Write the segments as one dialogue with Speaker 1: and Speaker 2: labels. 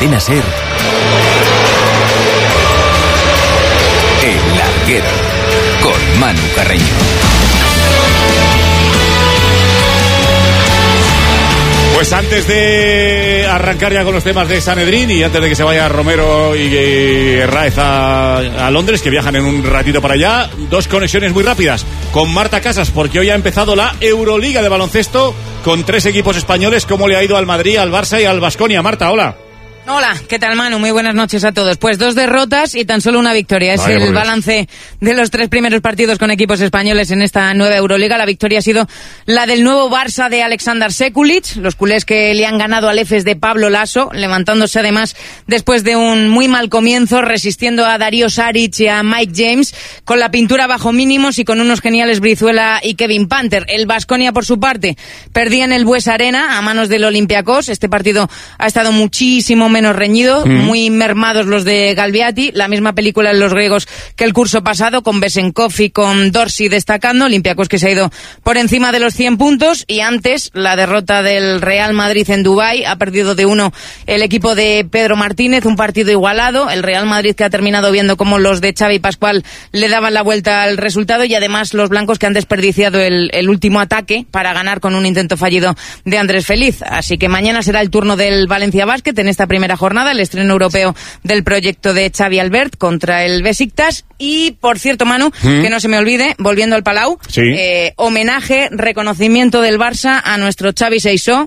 Speaker 1: Cadena SER, El Larguero, con Manu Carreño.
Speaker 2: Pues antes de arrancar ya con los temas de Sanedrín y antes de que se vaya Romero y Herráez a Londres, que viajan en un ratito para allá, dos conexiones muy rápidas con Marta Casas, porque hoy ha empezado la Euroliga de baloncesto con 3 equipos españoles. ¿Cómo le ha ido al Madrid, al Barça y al Baskonia? Marta, hola.
Speaker 3: Hola, ¿qué tal, Manu? Muy buenas noches a todos. Pues 2 derrotas y tan solo una victoria. Es el balance de los 3 primeros partidos con equipos españoles en esta nueva Euroliga. La victoria ha sido la del nuevo Barça de Aleksandar Sekulic, los culés que le han ganado al Efes de Pablo Laso, levantándose además después de un muy mal comienzo, resistiendo a Darío Saric y a Mike James, con la pintura bajo mínimos y con unos geniales Brizuela y Kevin Panther. El Baskonia, por su parte, perdía en el Buesa Arena a manos del Olympiacos. Este partido ha estado muchísimo menos reñido, muy mermados los de Galviati, la misma película en los griegos que el curso pasado, con Besenkov y con Dorsey destacando. Olympiacos que se ha ido por encima de los 100 puntos, y antes la derrota del Real Madrid en Dubái. Ha perdido de 1 el equipo de Pedro Martínez, un partido igualado. El Real Madrid que ha terminado viendo cómo los de Xavi Pascual le daban la vuelta al resultado, y además los blancos que han desperdiciado el último ataque para ganar con un intento fallido de Andrés Feliz. Así que mañana será el turno del Valencia Basket en esta primera jornada, el estreno europeo del proyecto de Xavi Albert contra el Besiktas. Y, por cierto, Manu, que no se me olvide, volviendo al Palau, homenaje, reconocimiento del Barça a nuestro Xavi Seisó,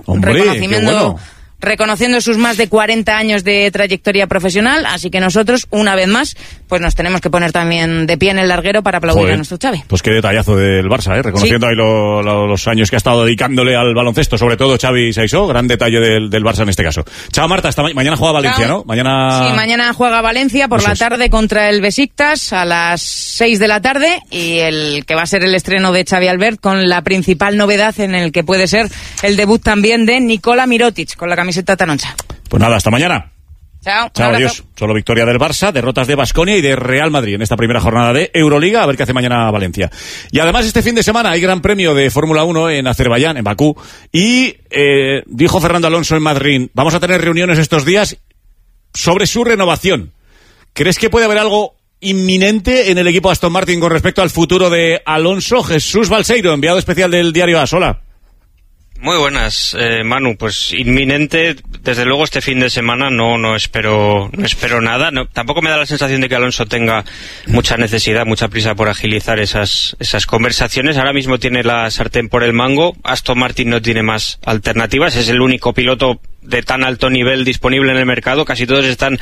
Speaker 3: reconociendo sus más de 40 años de trayectoria profesional. Así que nosotros, una vez más, pues nos tenemos que poner también de pie en el larguero para aplaudir a nuestro Xavi.
Speaker 2: Pues qué detallazo del Barça, reconociendo ahí los años que ha estado dedicándole al baloncesto, sobre todo Xavi Seisó. Gran detalle del Barça en este caso. Chao, Marta, hasta mañana juega Valencia, ¿no?
Speaker 3: Mañana juega Valencia por la tarde contra el Besiktas a las 6 de la tarde, y el que va a ser el estreno de Xavi Albert, con la principal novedad en el que puede ser el debut también de Nikola Mirotic con la camiseta taroncha.
Speaker 2: Pues nada, hasta mañana.
Speaker 3: Chao,
Speaker 2: adiós. Solo victoria del Barça, derrotas de Baskonia y de Real Madrid en esta primera jornada de Euroliga. A ver qué hace mañana Valencia. Y además este fin de semana hay Gran Premio de Fórmula 1 en Azerbaiyán, en Bakú. Y dijo Fernando Alonso en Madrid, vamos a tener reuniones estos días sobre su renovación. ¿Crees que puede haber algo inminente en el equipo Aston Martin con respecto al futuro de Alonso? Jesús Balseiro, enviado especial del diario AS. Hola.
Speaker 4: Muy buenas, Manu. Pues inminente, desde luego este fin de semana no espero nada. Tampoco me da la sensación de que Alonso tenga mucha necesidad, mucha prisa por agilizar esas conversaciones. Ahora mismo tiene la sartén por el mango. Aston Martin no tiene más alternativas. Es el único piloto de tan alto nivel disponible en el mercado. Casi todos están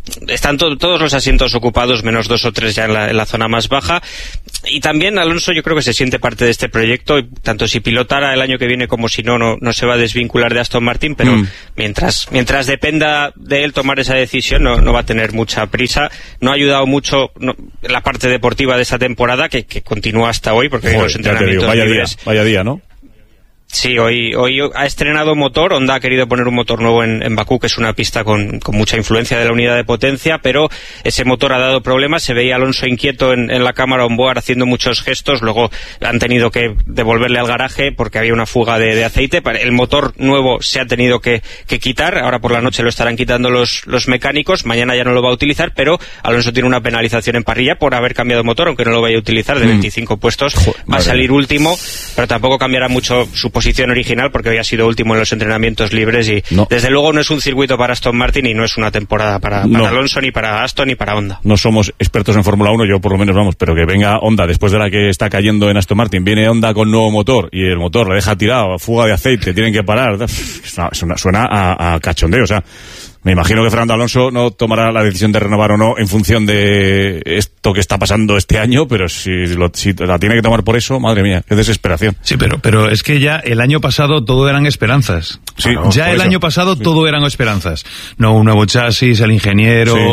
Speaker 4: todos los asientos ocupados, menos 2 o 3 ya en la zona más baja. Y también Alonso, yo creo que se siente parte de este proyecto, y tanto si pilotara el año que viene como si no se va a desvincular de Aston Martin, pero mientras dependa de él tomar esa decisión, no va a tener mucha prisa. No ha ayudado mucho la parte deportiva de esta temporada, que continúa hasta hoy, porque los entrenamientos libres.
Speaker 2: Vaya día, ¿no?
Speaker 4: Sí, hoy ha estrenado motor. Honda ha querido poner un motor nuevo en Bakú, que es una pista con mucha influencia de la unidad de potencia, pero ese motor ha dado problemas. Se veía Alonso inquieto en la cámara on-board haciendo muchos gestos. Luego han tenido que devolverle al garaje porque había una fuga de aceite. El motor nuevo se ha tenido que quitar. Ahora por la noche lo estarán quitando los mecánicos. Mañana ya no lo va a utilizar, pero Alonso tiene una penalización en parrilla por haber cambiado motor, aunque no lo vaya a utilizar, de 25 puestos. Va a salir último, pero tampoco cambiará mucho su posición original, porque hoy ha sido último en los entrenamientos libres, y desde luego no es un circuito para Aston Martin y no es una temporada para Alonso, ni para Aston, ni para Honda.
Speaker 2: No somos expertos en Fórmula 1, yo por lo menos pero que venga Honda después de la que está cayendo en Aston Martin, viene Honda con nuevo motor y el motor le deja tirado, fuga de aceite, tienen que parar, suena a cachondeo. O sea, me imagino que Fernando Alonso no tomará la decisión de renovar o no en función de esto que está pasando este año, pero si la tiene que tomar por eso, madre mía, qué desesperación.
Speaker 5: Sí, pero es que ya el año pasado todo eran esperanzas.
Speaker 2: Sí,
Speaker 5: ya el año pasado todo eran esperanzas. No, un nuevo chasis, el ingeniero,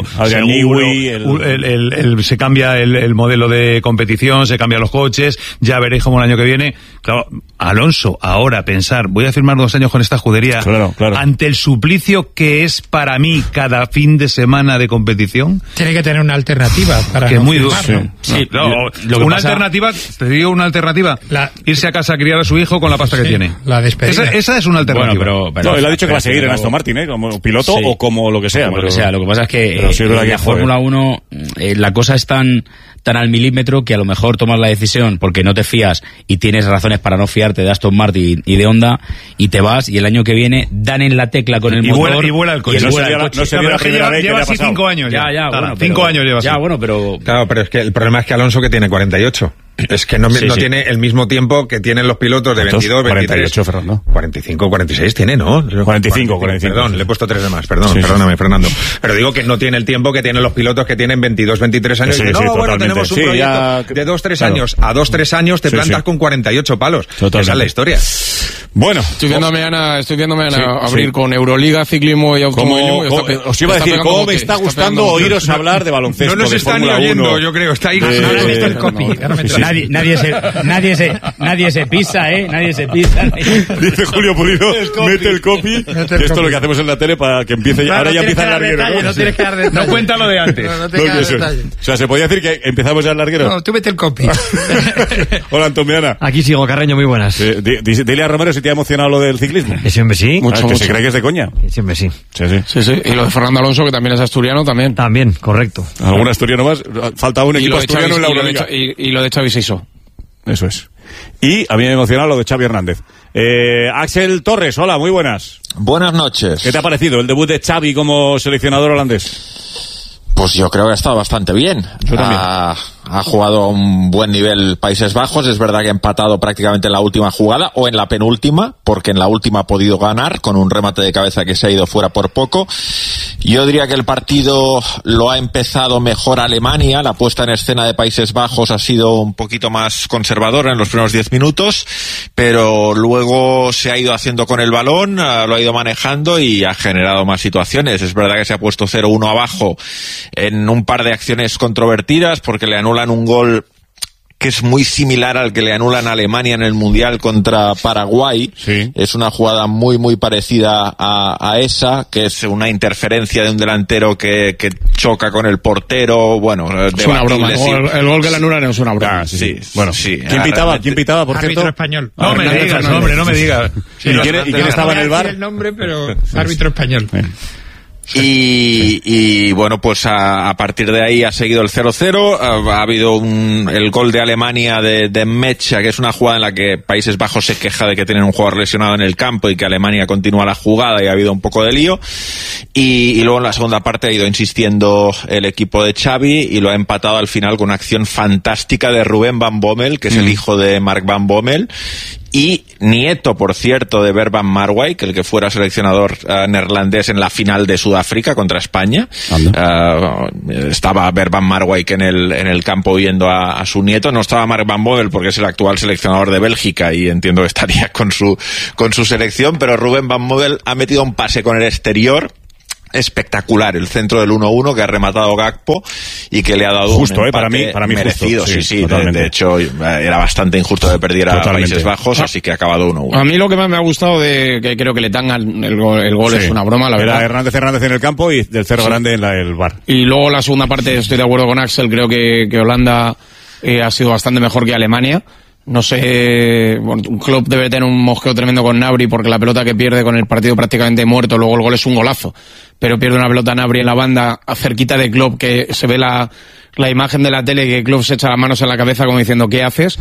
Speaker 5: se cambia el modelo de competición, se cambian los coches, ya veréis cómo el año que viene, Claro, Alonso, ahora pensar, voy a firmar 2 años con esta escudería,
Speaker 2: claro.
Speaker 5: ante el suplicio que es para mí cada fin de semana de competición.
Speaker 6: Tiene que tener una alternativa para
Speaker 5: que
Speaker 6: no
Speaker 5: muy duro.
Speaker 6: firmarlo.
Speaker 5: Sí, una alternativa, te digo una alternativa, irse a casa a criar a su hijo con la pasta que tiene.
Speaker 6: La despedida.
Speaker 5: Esa es una alternativa.
Speaker 2: Bueno, pero él ha dicho que va a seguir en Aston Martin, como piloto o como lo que sea.
Speaker 7: Como lo que sea. Lo que pasa es que en la Fórmula 1 la cosa es tan al milímetro que a lo mejor tomas la decisión porque no te fías y tienes razones para no fiarte de Aston Martin y de Honda y te vas y el año que viene dan en la tecla con el motor
Speaker 5: y vuela el coche.
Speaker 2: No sería la primera vez que
Speaker 5: lleva
Speaker 2: le ha
Speaker 5: así
Speaker 2: pasado.
Speaker 5: 5 años ya.
Speaker 7: Bueno,
Speaker 5: 5 años lleva así.
Speaker 7: Ya, bueno, pero...
Speaker 8: Claro, pero es que el problema es que Alonso, que tiene 48. Es que no tiene el mismo tiempo que tienen los pilotos de 22, 23...
Speaker 2: 48, Fernando.
Speaker 8: 45, 46 tiene, ¿no?
Speaker 2: 45.
Speaker 8: Perdón, le he puesto 3 de más, perdóname, Fernando. Pero digo que no tiene el tiempo que tienen los pilotos que tienen 22, 23 años. Bueno, tenemos un proyecto de 2-3 años. A 2-3 años te plantas con 48 palos. Totalmente. Esa es la historia.
Speaker 2: Bueno.
Speaker 9: Estoy viendo mañana abrir con Euroliga, ciclismo y automovilismo.
Speaker 2: Os iba a decir, cómo me está gustando oíros hablar de baloncesto,
Speaker 8: no nos
Speaker 2: de
Speaker 8: están
Speaker 2: Fórmula 1.
Speaker 8: Yo creo, está ahí.
Speaker 7: Nadie se pisa, Nadie se pisa.
Speaker 2: Dice Julio Pulido, mete el copy. Esto es lo que hacemos en la tele para que empiece. Ahora ya empieza el larguero.
Speaker 6: No tienes que dar detalles.
Speaker 5: No cuenta lo de antes.
Speaker 6: No tienes que dar detalles.
Speaker 2: O sea, ¿se podía decir que empezamos ya el larguero?
Speaker 6: No, tú mete el copy.
Speaker 2: Hola, Antomiana.
Speaker 10: Aquí sigo, Carreño, muy buenas.
Speaker 2: Dile a Romero si te ha emocionado lo del ciclismo.
Speaker 10: Siempre sí.
Speaker 9: Mucho.
Speaker 2: Se cree que es de coña.
Speaker 10: Siempre sí.
Speaker 2: Sí.
Speaker 9: Y lo de Fernando Alonso, que también es asturiano, también.
Speaker 10: También, correcto.
Speaker 2: ¿Algún asturiano más? Falta un equipo asturiano en la Euroliga.
Speaker 9: Y lo de Xavi Seiso.
Speaker 2: Eso es. Y a mí me emociona lo de Xavi Hernández. Axel Torres, hola, muy buenas.
Speaker 11: Buenas noches.
Speaker 2: ¿Qué te ha parecido el debut de Xavi como seleccionador holandés?
Speaker 11: Pues yo creo que ha estado bastante bien.
Speaker 2: Yo también.
Speaker 11: Ha jugado a un buen nivel Países Bajos. Es verdad que ha empatado prácticamente en la última jugada o en la penúltima, porque en la última ha podido ganar con un remate de cabeza que se ha ido fuera por poco. Yo diría que el partido lo ha empezado mejor Alemania. La puesta en escena de Países Bajos ha sido un poquito más conservadora en los primeros 10 minutos, pero luego se ha ido haciendo con el balón, lo ha ido manejando y ha generado más situaciones. Es verdad que se ha puesto 0-1 abajo en un par de acciones controvertidas, porque le anulan un gol que es muy similar al que le anulan a Alemania en el Mundial contra Paraguay.
Speaker 2: Sí.
Speaker 11: Es una jugada muy, muy parecida a esa, que es una interferencia de un delantero que choca con el portero. Bueno,
Speaker 9: es una broma. El gol que le anulan es una broma.
Speaker 11: Sí.
Speaker 2: Bueno,
Speaker 11: sí.
Speaker 2: ¿Quién pitaba, por cierto?
Speaker 6: Árbitro español.
Speaker 5: No me digas, hombre, no me digas.
Speaker 2: ¿Y quién estaba en el bar?
Speaker 6: No el nombre, pero árbitro español.
Speaker 11: Y bueno, pues a partir de ahí ha seguido el 0-0, ha habido el gol de Alemania de Mecha, que es una jugada en la que Países Bajos se queja de que tienen un jugador lesionado en el campo y que Alemania continúa la jugada y ha habido un poco de lío, y luego en la segunda parte ha ido insistiendo el equipo de Xavi y lo ha empatado al final con una acción fantástica de Ruben Van Bommel, que es el hijo de Mark Van Bommel y nieto, por cierto, de Bert-Van Marwijk, el que fuera seleccionador neerlandés en la final de Sudáfrica contra España. Estaba Bert-Van Marwijk en el campo viendo a su nieto. No estaba Mark Van Bommel porque es el actual seleccionador de Bélgica y entiendo que estaría con su selección, pero Ruben Van Bommel ha metido un pase con el exterior espectacular, el centro del 1-1 que ha rematado Gakpo y que le ha dado
Speaker 2: justo,
Speaker 11: un empate
Speaker 2: para mí
Speaker 11: merecido.
Speaker 2: Justo,
Speaker 11: sí, de hecho era bastante injusto que perdiera a Países Bajos, así que ha acabado 1-1.
Speaker 9: A mí lo que más me ha gustado que creo que le tangan el gol es una broma, la verdad.
Speaker 2: Era Hernández en el campo y del Cerro Grande en el bar.
Speaker 9: Y luego la segunda parte, estoy de acuerdo con Axel, creo que Holanda ha sido bastante mejor que Alemania. No sé, bueno, un club debe tener un mosqueo tremendo con Gnabry porque la pelota que pierde con el partido prácticamente muerto, luego el gol es un golazo, pero pierde una pelota Gnabry en la banda cerquita de Klopp, que se ve la imagen de la tele que Klopp se echa las manos en la cabeza como diciendo ¿qué haces?